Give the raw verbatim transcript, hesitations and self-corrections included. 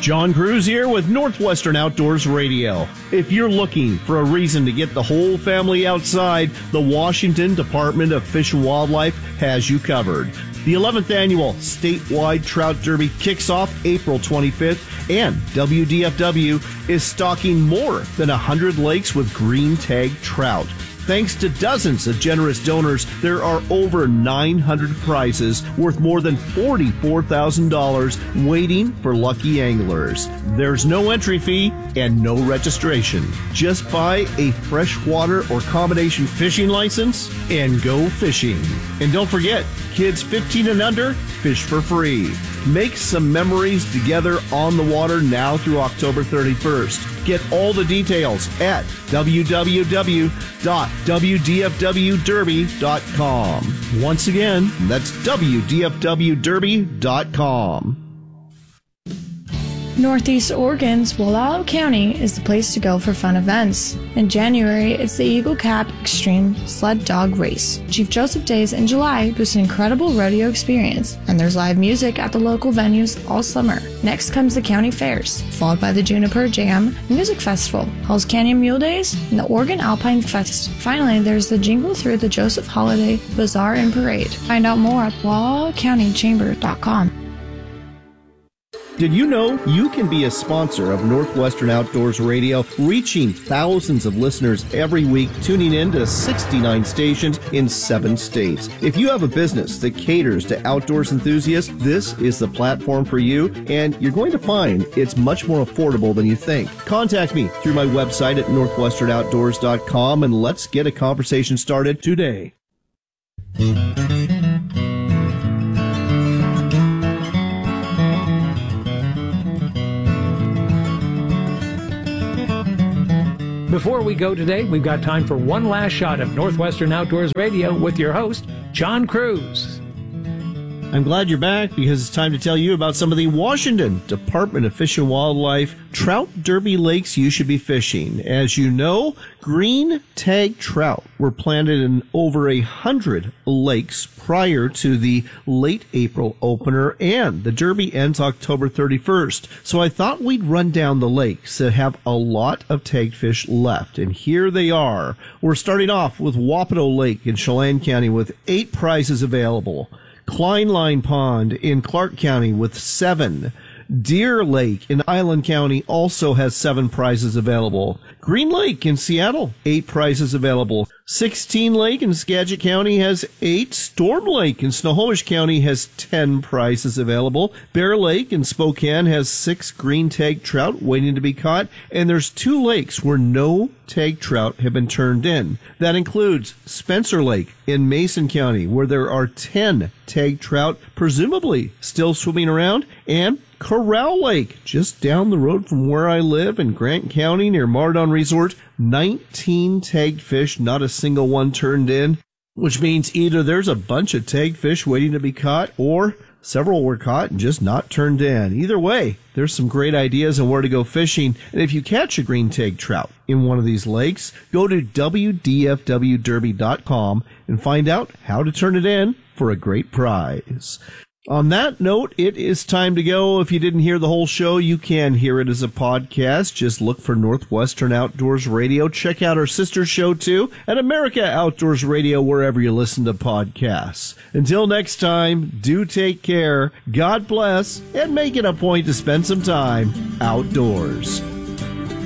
John Cruz here with Northwestern Outdoors Radio. If you're looking for a reason to get the whole family outside, the Washington Department of Fish and Wildlife has you covered. The eleventh annual statewide trout derby kicks off April twenty-fifth, and W D F W is stocking more than one hundred lakes with green tag trout. Thanks to dozens of generous donors, there are over nine hundred prizes worth more than forty-four thousand dollars waiting for lucky anglers. There's no entry fee and no registration. Just buy a freshwater or combination fishing license and go fishing. And don't forget, kids fifteen and under, fish for free. Make some memories together on the water now through October thirty-first. Get all the details at w w w dot w d f w derby dot com. Once again, that's w d f w derby dot com. Northeast Oregon's Wallowa County is the place to go for fun events. In January, it's the Eagle Cap Extreme Sled Dog Race. Chief Joseph Days in July boosts an incredible rodeo experience, and there's live music at the local venues all summer. Next comes the county fairs, followed by the Juniper Jam Music Festival, Halls Canyon Mule Days, and the Oregon Alpine Fest. Finally, there's the Jingle Through the Joseph Holiday Bazaar and Parade. Find out more at wallowa county chamber dot com. Did you know you can be a sponsor of Northwestern Outdoors Radio, reaching thousands of listeners every week, tuning in to sixty-nine stations in seven states? If you have a business that caters to outdoors enthusiasts, this is the platform for you, and you're going to find it's much more affordable than you think. Contact me through my website at northwestern outdoors dot com, and let's get a conversation started today. Before we go today, we've got time for one last shot of Northwestern Outdoors Radio with your host, John Cruz. I'm glad you're back because it's time to tell you about some of the Washington Department of Fish and Wildlife trout derby lakes you should be fishing. As you know, green tag trout were planted in over a hundred lakes prior to the late April opener, and the derby ends October thirty-first. So I thought we'd run down the lakes that have a lot of tagged fish left, and here they are. We're starting off with Wapato Lake in Chelan County with eight prizes available. Klein Line Pond in Clark County with seven. Deer Lake in Island County also has seven prizes available. Green Lake in Seattle, eight prizes available. Sixteen Lake in Skagit County has eight. Storm Lake in Snohomish County has ten prizes available. Bear Lake in Spokane has six green tag trout waiting to be caught. And there's two lakes where no tag trout have been turned in. That includes Spencer Lake in Mason County, where there are ten tag trout presumably still swimming around, and Corral Lake, just down the road from where I live in Grant County near Mardon Resort. nineteen tagged fish, not a single one turned in, which means either there's a bunch of tagged fish waiting to be caught, or several were caught and just not turned in. Either way, there's some great ideas on where to go fishing. And if you catch a green tag trout in one of these lakes, go to w d f w derby dot com and find out how to turn it in for a great prize. On that note, it is time to go. If you didn't hear the whole show, you can hear it as a podcast. Just look for Northwestern Outdoors Radio. Check out our sister show, too, at America Outdoors Radio, wherever you listen to podcasts. Until next time, do take care, God bless, and make it a point to spend some time outdoors.